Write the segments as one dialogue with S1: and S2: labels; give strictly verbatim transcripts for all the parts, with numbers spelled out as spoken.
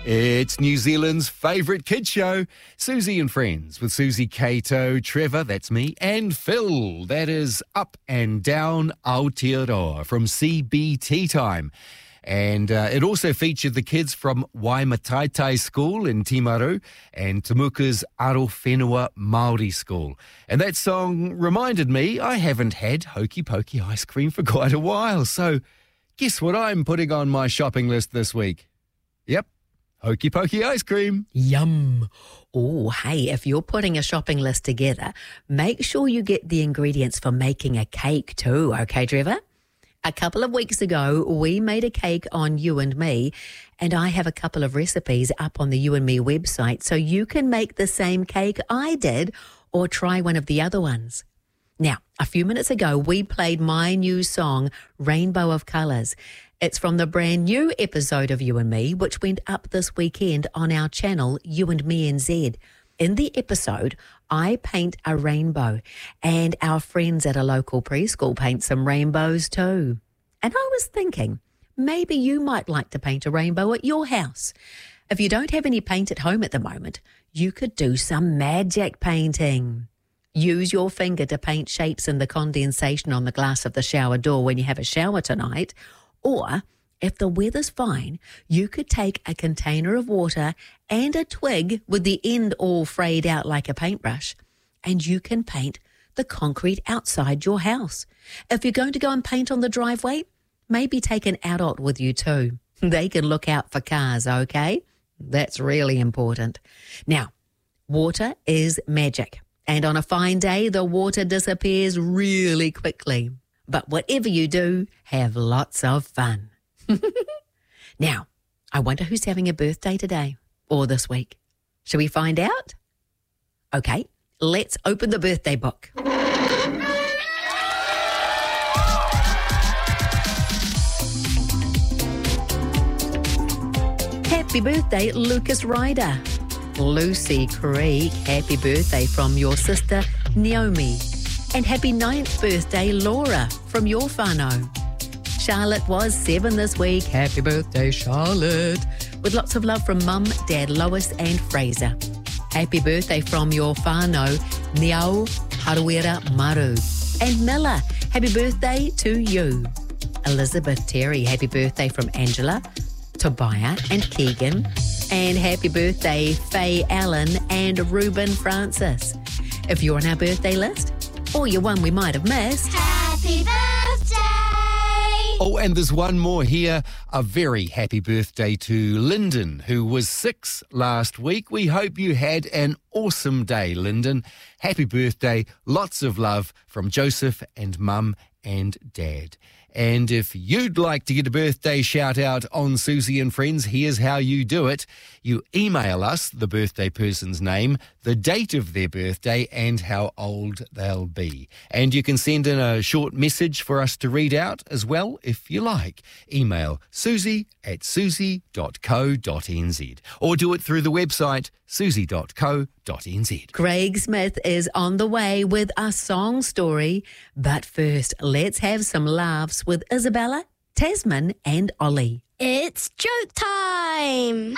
S1: It's New Zealand's favourite kid show, Susie and Friends, with Susie Cato, Trevor, that's me, and Phil, that is Up and Down Aotearoa from C B T Time. And uh, it also featured the kids from Waimataitai School in Timaru and Temuka's Arowhenua Māori School. And that song reminded me I haven't had Hokey Pokey ice cream for quite a while. So guess what I'm putting on my shopping list this week? Yep. Hokey Pokey ice cream.
S2: Yum. Oh, hey, if you're putting a shopping list together, make sure you get the ingredients for making a cake too, okay, Trevor? A couple of weeks ago, we made a cake on You and Me, and I have a couple of recipes up on the You and Me website, so you can make the same cake I did or try one of the other ones. Now, a few minutes ago, we played my new song, Rainbow of Colours. It's from the brand new episode of You and Me, which went up this weekend on our channel, You and Me N Z. In the episode, I paint a rainbow, and our friends at a local preschool paint some rainbows too. And I was thinking, maybe you might like to paint a rainbow at your house. If you don't have any paint at home at the moment, you could do some magic painting. Use your finger to paint shapes in the condensation on the glass of the shower door when you have a shower tonight. Or, if the weather's fine, you could take a container of water and a twig with the end all frayed out like a paintbrush, and you can paint the concrete outside your house. If you're going to go and paint on the driveway, maybe take an adult with you too. They can look out for cars, okay? That's really important. Now, water is magic, and on a fine day, the water disappears really quickly. But whatever you do, have lots of fun. Now, I wonder who's having a birthday today or this week. Shall we find out? Okay, let's open the birthday book. Happy birthday, Lucas Ryder. Lucy Creek, happy birthday from your sister, Naomi. And happy ninth birthday, Laura, from your whānau. Charlotte was seven this week. Happy birthday, Charlotte. With lots of love from Mum, Dad, Lois and Fraser. Happy birthday from your whānau, Niau Haruera Maru. And Miller, happy birthday to you. Elizabeth Terry, happy birthday from Angela, Tobiah and Keegan. And happy birthday, Faye Allen and Ruben Francis. If you're on our birthday list, or you're one we might have missed,
S3: Happy birthday!
S1: Oh, and there's one more here. A very happy birthday to Lyndon, who was six last week. We hope you had an awesome day, Lyndon. Happy birthday. Lots of love from Joseph and Mum and Dad. And if you'd like to get a birthday shout out on Susie and Friends, here's how you do it. You email us the birthday person's name, the date of their birthday, and how old they'll be. And you can send in a short message for us to read out as well, if you like. Email susie at susie dot co dot nz or do it through the website susie dot co dot nz.
S2: Craig Smith is on the way with a song story. But first, let's have some laughs with Isabella, Tasman and Ollie.
S3: It's joke time!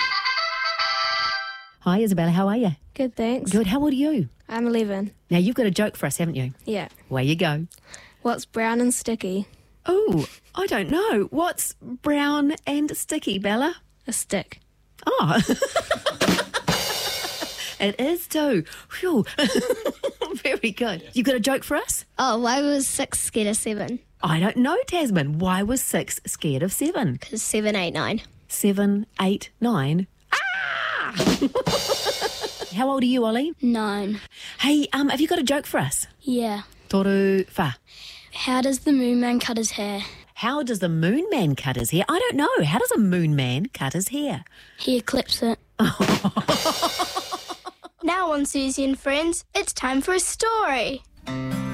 S2: Hi, Isabella. How are you?
S4: Good, thanks.
S2: Good. How old are you?
S4: I'm eleven.
S2: Now, you've got a joke for us, haven't you?
S4: Yeah.
S2: Where you go?
S4: What's brown and sticky?
S2: Oh, I don't know. What's brown and sticky, Bella?
S4: A stick.
S2: Oh. It is too. Phew. Very good. You got a joke for us?
S3: Oh, why was six scared of seven?
S2: I don't know, Tasman. Why was six scared of seven?
S3: Because seven, eight, nine.
S2: Seven, eight, nine. Ah! How old are you, Ollie?
S3: Nine.
S2: Hey, um, have you got a joke for us?
S3: Yeah.
S2: Toru wha.
S3: How does the moon man cut his hair?
S2: How does the moon man cut his hair? I don't know. How does a moon man cut his hair?
S3: He clips it. Now on Susie and Friends, it's time for a story.